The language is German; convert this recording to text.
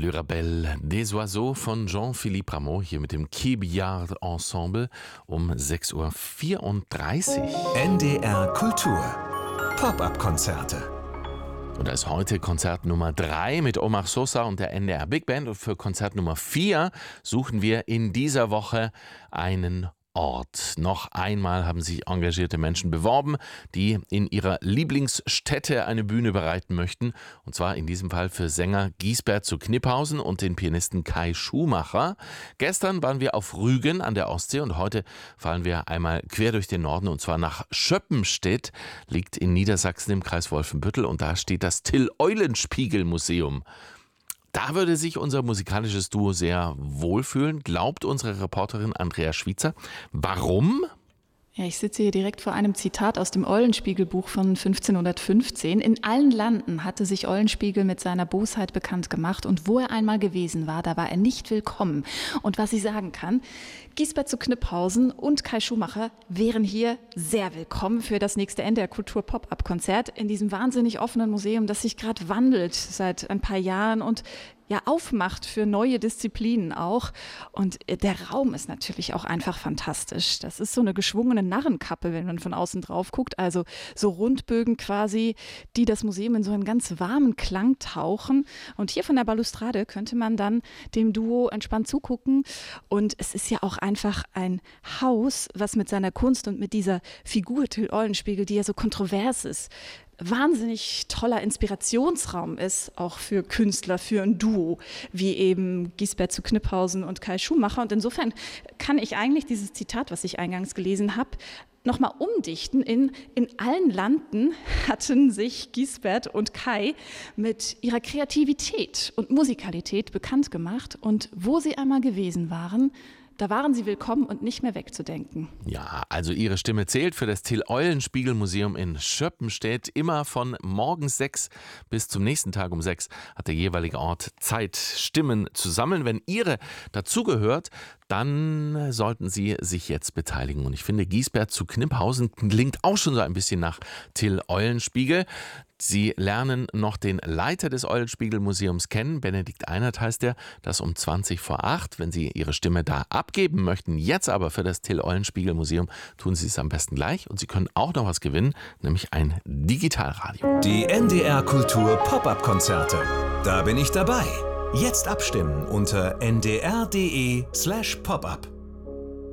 Le Rabel des Oiseaux von Jean-Philippe Rameau hier mit dem Quai-Billard Ensemble um 6:34 Uhr. NDR Kultur. Pop-up-Konzerte. Und da ist heute Konzert Nummer 3 mit Omar Sosa und der NDR Big Band. Und für Konzert Nummer 4 suchen wir in dieser Woche einen Ort. Noch einmal haben sich engagierte Menschen beworben, die in ihrer Lieblingsstätte eine Bühne bereiten möchten. Und zwar in diesem Fall für Sänger Giesbert zu Kniphausen und den Pianisten Kai Schumacher. Gestern waren wir auf Rügen an der Ostsee und heute fahren wir einmal quer durch den Norden und zwar nach Schöppenstedt, liegt in Niedersachsen im Kreis Wolfenbüttel und da steht das Till-Eulenspiegel-Museum. Da würde sich unser musikalisches Duo sehr wohlfühlen, glaubt unsere Reporterin Andrea Schwitzer. Warum? Ja, ich sitze hier direkt vor einem Zitat aus dem Eulenspiegel-Buch von 1515. In allen Landen hatte sich Eulenspiegel mit seiner Bosheit bekannt gemacht und wo er einmal gewesen war, da war er nicht willkommen. Und was ich sagen kann, Giesbert zu Kniphausen und Kai Schumacher wären hier sehr willkommen für das nächste NDR Kultur Pop-up-Konzert in diesem wahnsinnig offenen Museum, das sich gerade wandelt seit ein paar Jahren und ja aufmacht für neue Disziplinen auch. Und der Raum ist natürlich auch einfach fantastisch. Das ist so eine geschwungene Narrenkappe, wenn man von außen drauf guckt. Also so Rundbögen quasi, die das Museum in so einen ganz warmen Klang tauchen. Und hier von der Balustrade könnte man dann dem Duo entspannt zugucken. Und es ist ja auch einfach ein Haus, was mit seiner Kunst und mit dieser Figur Till Eulenspiegel, die ja so kontrovers ist, wahnsinnig toller Inspirationsraum ist, auch für Künstler, für ein Duo, wie eben Giesbert zu Kniphausen und Kai Schumacher. Und insofern kann ich eigentlich dieses Zitat, was ich eingangs gelesen habe, nochmal umdichten. In allen Landen hatten sich Giesbert und Kai mit ihrer Kreativität und Musikalität bekannt gemacht. Und wo sie einmal gewesen waren, da waren sie willkommen und nicht mehr wegzudenken. Ja, also ihre Stimme zählt für das Till-Eulenspiegel-Museum in Schöppenstedt. Immer von morgens 6 bis zum nächsten Tag um 6 hat der jeweilige Ort Zeit, Stimmen zu sammeln. Wenn ihre dazugehört, dann sollten Sie sich jetzt beteiligen. Und ich finde, Giesbert zu Kniphausen klingt auch schon so ein bisschen nach Till Eulenspiegel. Sie lernen noch den Leiter des Eulenspiegel-Museums kennen. Benedikt Einert heißt er. Das um 20:08. Wenn Sie Ihre Stimme da abgeben möchten, jetzt aber für das Till-Eulenspiegel-Museum, tun Sie es am besten gleich. Und Sie können auch noch was gewinnen, nämlich ein Digitalradio. Die NDR Kultur Pop-up-Konzerte. Da bin ich dabei. Jetzt abstimmen unter ndr.de/popup.